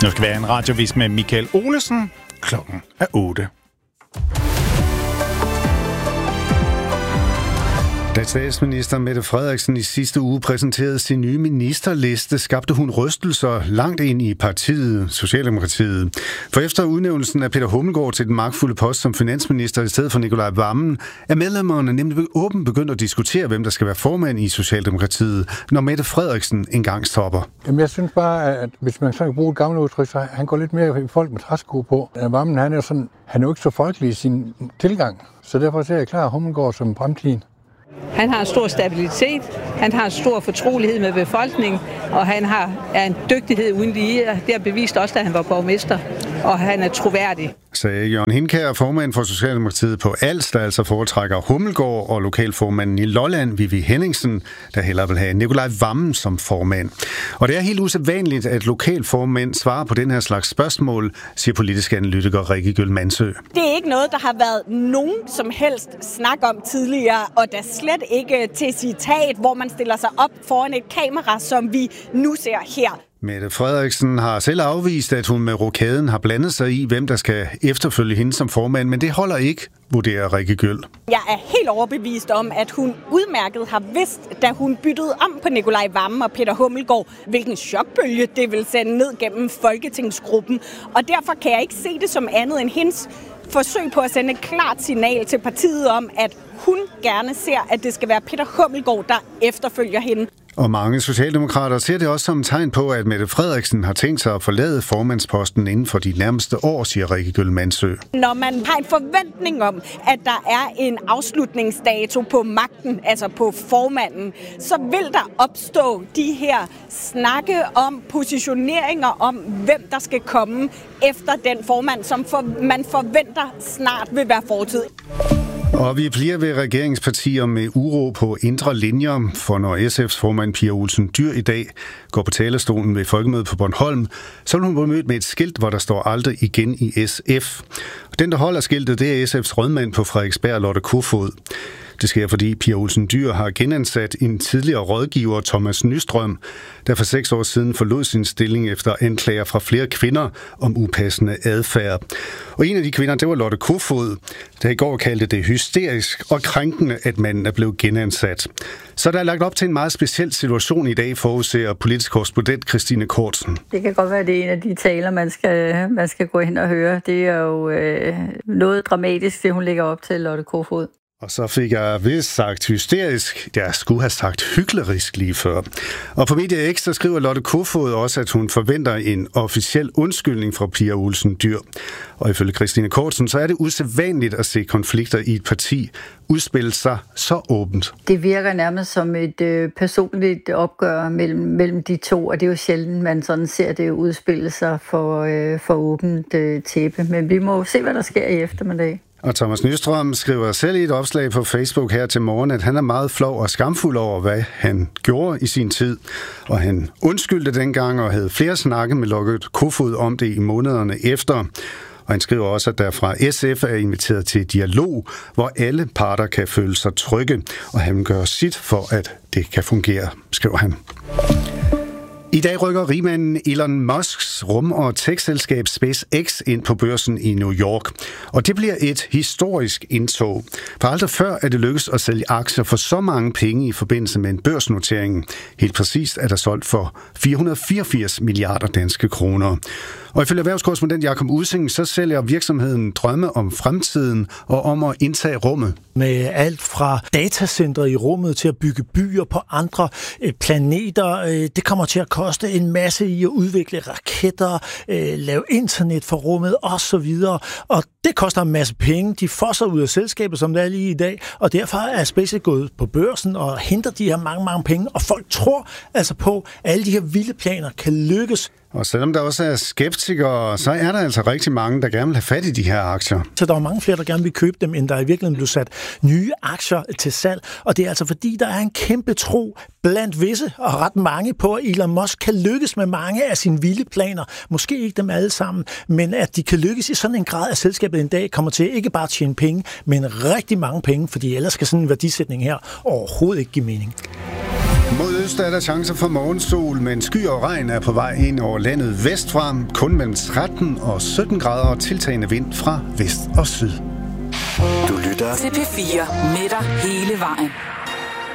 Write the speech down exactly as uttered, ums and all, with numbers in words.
Nu skal være en radiovis med Michael Olesen. Klokken er otte. Da statsminister Mette Frederiksen i sidste uge præsenterede sin nye ministerliste, skabte hun rystelser langt ind i partiet, Socialdemokratiet. For efter udnævnelsen af Peter Hummelgaard til den magtfulde post som finansminister i stedet for Nicolai Wammen, er medlemmerne nemlig åbent begyndt at diskutere, hvem der skal være formand i Socialdemokratiet, når Mette Frederiksen engang stopper. Jamen, jeg synes bare, at hvis man så kan bruge et gammelt udtryk, så han går lidt mere i folk med træsko på. Wammen, han er sådan, han er jo ikke så folkelig i sin tilgang, så derfor ser jeg klar Hummelgaard som fremtiden. Han har en stor stabilitet, han har en stor fortrolighed med befolkningen, og han har er en dygtighed uden lige. Det har bevist også, da han var borgmester, og han er troværdig. Sagde Jørgen Hindkjær, formand for Socialdemokratiet på Als, der altså foretrækker Hummelgaard, og lokalformanden i Lolland, Vivi Henningsen, der hellere vil have Nicolai Wammen som formand. Og det er helt usædvanligt, at lokalformænd svarer på den her slags spørgsmål, siger politisk analytiker Rikke Gyll Mansø. Det er ikke noget, der har været nogen som helst snak om tidligere, og der slet ikke til citat, hvor man stiller sig op foran et kamera, som vi nu ser her. Mette Frederiksen har selv afvist, at hun med rokaden har blandet sig i, hvem der skal efterfølge hende som formand, men det holder ikke, vurderer Rikke Gyll. Jeg er helt overbevist om, at hun udmærket har vidst, da hun byttede om på Nicolai Wammen og Peter Hummelgaard, hvilken chokbølge det vil sende ned gennem Folketingsgruppen. Og derfor kan jeg ikke se det som andet end hendes forsøg på at sende et klart signal til partiet om, at hun gerne ser, at det skal være Peter Hummelgaard, der efterfølger hende. Og mange socialdemokrater ser det også som et tegn på, at Mette Frederiksen har tænkt sig at forlade formandsposten inden for de nærmeste år, siger Rikke Gyll Mansø. Når man har en forventning om, at der er en afslutningsdato på magten, altså på formanden, så vil der opstå de her snakke om positioneringer om, hvem der skal komme efter den formand, som for, man forventer snart vil være fortid. Og vi bliver ved regeringspartier med uro på indre linjer, for når S F's formand Pia Olsen Dyhr i dag går på talerstolen ved Folkemødet på Bornholm, så vil hun blive mødt med et skilt, hvor der står aldrig igen i S F. Den, der holder skiltet, det er S F's rådmand på Frederiksberg, Lotte Kofod. Det sker, fordi Pia Olsen Dyhr har genansat en tidligere rådgiver, Thomas Nystrøm, der for seks år siden forlod sin stilling efter anklager fra flere kvinder om upassende adfærd. Og en af de kvinder, det var Lotte Kofod, der i går kaldte det hysterisk og krænkende, at manden er blevet genansat. Så der er lagt op til en meget speciel situation i dag, forudser politisk korrespondent Christine Kortsen. Det kan godt være, det er en af de taler, man skal, man skal gå hen og høre. Det er jo øh, noget dramatisk, det hun lægger op til, Lotte Kofod. Og så fik jeg vist sagt hysterisk, jeg skulle have sagt hyklerisk lige før. Og på Media X, der skriver Lotte Kofod også, at hun forventer en officiel undskyldning fra Pia Olsen Dyhr. Og ifølge Christine Kortsen, så er det usædvanligt at se konflikter i et parti udspille sig så åbent. Det virker nærmest som et øh, personligt opgør mellem, mellem de to, og det er jo sjældent, man sådan ser det udspille sig for, øh, for åbent øh, tæppe. Men vi må se, hvad der sker i eftermiddag. Og Thomas Nystrøm skriver selv i et opslag på Facebook her til morgen, at han er meget flov og skamfuld over, hvad han gjorde i sin tid. Og han undskyldte dengang og havde flere snakke med Lotte Kofod om det i månederne efter. Og han skriver også, at der fra S F er inviteret til dialog, hvor alle parter kan føle sig trygge. Og han gør sit for, at det kan fungere, skriver han. I dag rykker rigmanden Elon Musks rum- og tech-selskab SpaceX ind på børsen i New York. Og det bliver et historisk indtog. For aldrig før er det lykkedes at sælge aktier for så mange penge i forbindelse med en børsnotering. Helt præcist er der solgt for fire hundrede og fireogfirs milliarder danske kroner. Og ifølge erhvervskorrespondent Jakob Ussing, så sælger virksomheden drømme om fremtiden og om at indtage rummet. Med alt fra datacenter i rummet til at bygge byer på andre planeter. Det kommer til at koste en masse i at udvikle raketter, lave internet for rummet osv. Og det koster en masse penge. De fosser ud af selskabet, som det er lige i dag. Og derfor er SpaceX gået på børsen og henter de her mange, mange penge. Og folk tror altså på, at alle de her vilde planer kan lykkes. Og selvom der også er skeptikere, så er der altså rigtig mange, der gerne vil have fat i de her aktier. Så der er mange flere, der gerne vil købe dem, end der i virkeligheden blev sat nye aktier til salg. Og det er altså fordi, der er en kæmpe tro blandt visse og ret mange på, at Elon Musk kan lykkes med mange af sine vilde planer. Måske ikke dem alle sammen, men at de kan lykkes i sådan en grad, at selskabet en dag kommer til ikke bare at tjene penge, men rigtig mange penge, fordi ellers skal sådan en værdisætning her overhovedet ikke give mening. Mod øst er der chancer for morgensol, men sky og regn er på vej ind over landet vestfra. Kun mellem tretten og sytten grader og tiltagende vind fra vest og syd. Du lytter til P fire med dig hele vejen.